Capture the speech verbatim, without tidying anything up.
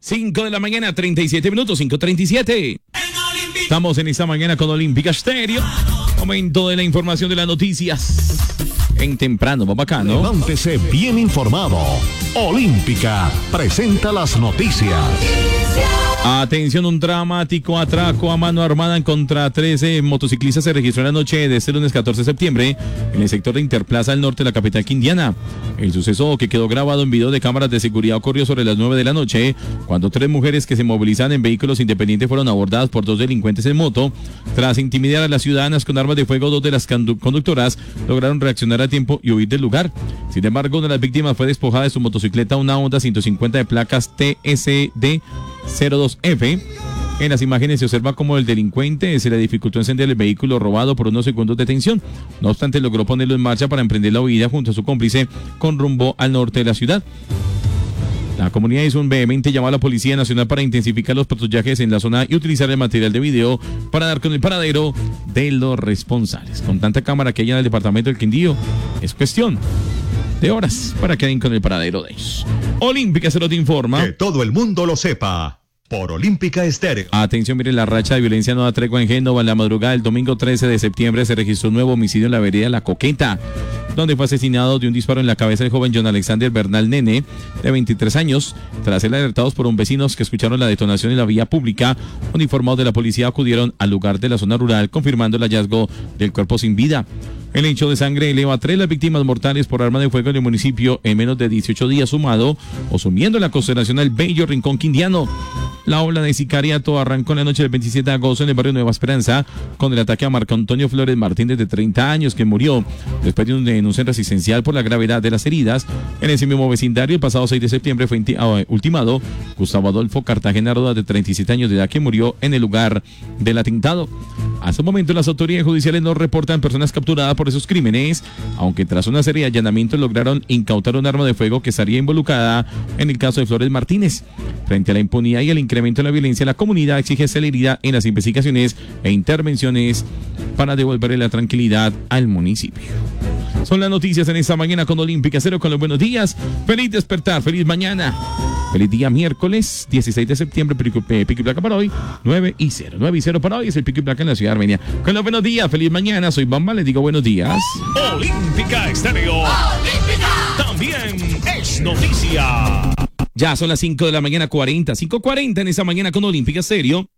cinco de la mañana, treinta y siete minutos, cinco treinta y siete. Estamos en esta mañana con Olímpica Estéreo. Momento de la información de las noticias. En temprano, va bacano. Levántese bien informado. Olímpica presenta las noticias. Atención, un dramático atraco a mano armada contra trece motociclistas se registró en la noche de este lunes catorce de septiembre en el sector de Interplaza al norte de la capital quindiana. El suceso, que quedó grabado en video de cámaras de seguridad, ocurrió sobre las nueve de la noche, cuando tres mujeres que se movilizaban en vehículos independientes fueron abordadas por dos delincuentes en moto. Tras intimidar a las ciudadanas con armas de fuego, dos de las conductoras lograron reaccionar a tiempo y huir del lugar. Sin embargo, una de las víctimas fue despojada de su motocicleta, una Honda ciento cincuenta de placas T S D cero dos F. En las imágenes se observa cómo el delincuente se le dificultó encender el vehículo robado por unos segundos de tensión. No obstante, logró ponerlo en marcha para emprender la huida junto a su cómplice con rumbo al norte de la ciudad. La comunidad hizo un vehemente llamado a la Policía Nacional para intensificar los patrullajes en la zona y utilizar el material de video para dar con el paradero de los responsables. Con tanta cámara que hay en el departamento del Quindío, es cuestión de horas para que den con el paradero de ellos. Olímpica se lo te informa. Que todo el mundo lo sepa. Por Olímpica Estéreo. Atención, miren, la racha de violencia no da tregua en Génova. En la madrugada del domingo trece de septiembre se registró un nuevo homicidio en la vereda La Coqueta, donde fue asesinado de un disparo en la cabeza el joven John Alexander Bernal Nene, de veintitrés años. Tras ser alertados por un vecinos que escucharon la detonación en la vía pública, uniformados de la policía acudieron al lugar de la zona rural, confirmando el hallazgo del cuerpo sin vida. El hecho de sangre eleva a tres las víctimas mortales por arma de fuego en el municipio en menos de dieciocho días, sumado o sumiendo la constelación al bello rincón quindiano. La ola de sicariato arrancó en la noche del veintisiete de agosto en el barrio Nueva Esperanza con el ataque a Marco Antonio Flores Martínez, de treinta años, que murió después de una denuncia resistencial por la gravedad de las heridas. En ese mismo vecindario, el pasado seis de septiembre fue ultimado Gustavo Adolfo Cartagena Rodas, de treinta y siete años de edad, que murió en el lugar del atentado. Hasta el momento, las autoridades judiciales no reportan personas capturadas por esos crímenes, aunque tras una serie de allanamientos lograron incautar un arma de fuego que estaría involucrada en el caso de Flores Martínez. Frente a la impunidad y el incremento de la violencia, la comunidad exige celeridad en las investigaciones e intervenciones para devolverle la tranquilidad al municipio. Son las noticias en esta mañana con Olímpica Cero, con los buenos días. Feliz despertar, feliz mañana. Feliz día miércoles dieciséis de septiembre, pico, eh, pico y placa para hoy, nueve y cero. nueve y cero para hoy es el pico y placa en la ciudad de Armenia. Con los buenos días, feliz mañana. Soy Bamba, les digo buenos días. Olímpica Estéreo. Olímpica también es noticia. Ya son las cinco de la mañana, cuarenta, cinco cuarenta en esta mañana con Olímpica Estéreo.